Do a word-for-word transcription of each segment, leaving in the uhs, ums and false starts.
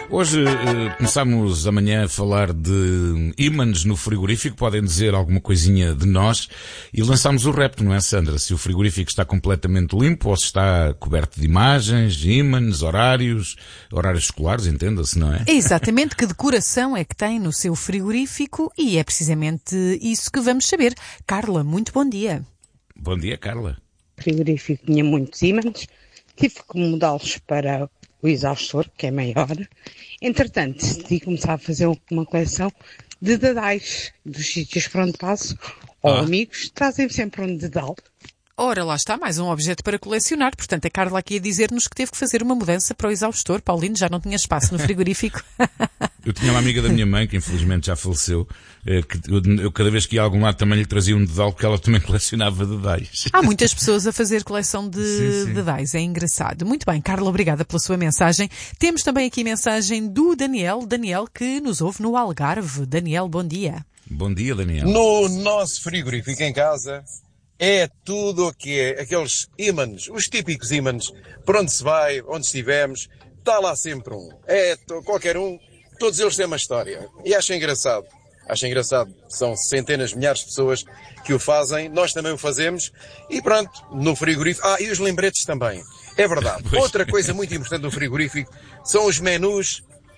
Hoje uh, começámos amanhã a falar de ímãs no frigorífico, podem dizer alguma coisinha de nós, e lançámos o repto, não é, Sandra? Se o frigorífico está completamente limpo ou se está coberto de imagens, ímãs, horários, horários escolares, entenda-se, não é? Exatamente, que decoração é que tem no seu frigorífico, e é precisamente isso que vamos saber. Carla, muito bom dia. Bom dia, Carla. O frigorífico tinha muitos ímãs, tive que mudá-los para o exaustor, que é maior. Entretanto, decidi começar a fazer uma coleção de dadais dos sítios para onde passo, ou Ah. amigos, trazem sempre um dedal. Ora, lá está, mais um objeto para colecionar. Portanto, a Carla aqui a dizer-nos que teve que fazer uma mudança para o exaustor. Paulino, já não tinha espaço no frigorífico. Eu tinha uma amiga da minha mãe, que infelizmente já faleceu, eh, que eu, eu cada vez que ia a algum lado também lhe trazia um dedal, porque ela também colecionava dedais. Há muitas pessoas a fazer coleção de Sim, sim. dedais, é engraçado. Muito bem, Carla, obrigada pela sua mensagem. Temos também aqui mensagem do Daniel, Daniel que nos ouve no Algarve. Daniel, bom dia. Bom dia, Daniel. No nosso frigorífico em casa é tudo o que é, aqueles ímãs, os típicos ímãs, por onde se vai, onde estivemos, está lá sempre um. É to- qualquer um, todos eles têm uma história. E acho engraçado, acho engraçado, são centenas, milhares de pessoas que o fazem, nós também o fazemos, e pronto, no frigorífico, ah, e os lembretes também, é verdade. Pois. Outra coisa muito importante no frigorífico são os menus,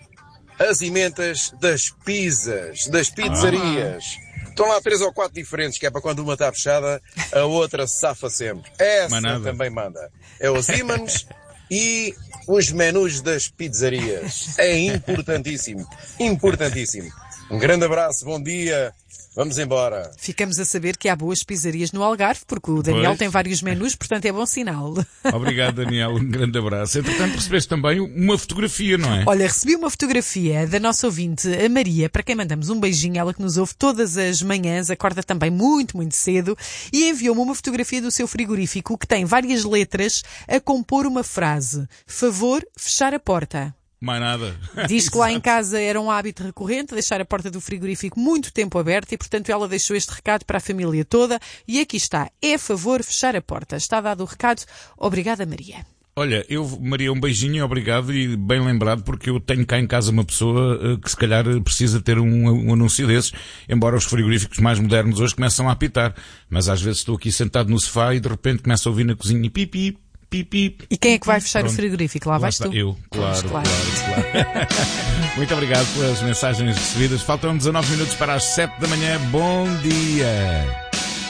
as emendas das pizzas, das pizzarias. Estão lá três ou quatro diferentes, que é para quando uma está fechada, a outra se safa sempre. Essa Mais nada. também manda. É os ímãs e os menus das pizzarias. É importantíssimo. Importantíssimo. Um grande abraço, bom dia. Vamos embora. Ficamos a saber que há boas pizzarias no Algarve, porque o Daniel Pois. tem vários menus, portanto é bom sinal. Obrigado, Daniel. Um grande abraço. Entretanto, recebeste também uma fotografia, não é? Olha, recebi uma fotografia da nossa ouvinte, a Maria, para quem mandamos um beijinho, ela que nos ouve todas as manhãs, acorda também muito, muito cedo, e enviou-me uma fotografia do seu frigorífico que tem várias letras a compor uma frase. Favor, fechar a porta. Mais nada. Diz que lá em casa era um hábito recorrente deixar a porta do frigorífico muito tempo aberta e, portanto, ela deixou este recado para a família toda. E aqui está. É favor fechar a porta. Está dado o recado. Obrigada, Maria. Olha, eu, Maria, um beijinho, obrigado e bem lembrado, porque eu tenho cá em casa uma pessoa eh, que se calhar precisa ter um, um anúncio desses, embora os frigoríficos mais modernos hoje começam a apitar. Mas às vezes estou aqui sentado no sofá e de repente começo a ouvir na cozinha pipi, pipi. E quem é que vai fechar Pronto. o frigorífico? Lá Lá vais está. tu? Eu, claro, Pois, claro, claro. Muito obrigado pelas mensagens recebidas. Faltam dezanove minutos para as sete da manhã. Bom dia!